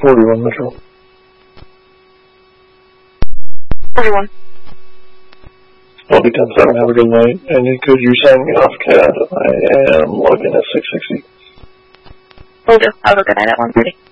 41 Metro. 41. I'll be 10-7, have a good night. And could you sign me off, Cat? I am logged in at 660. Will do. I'll look at that at 1:30.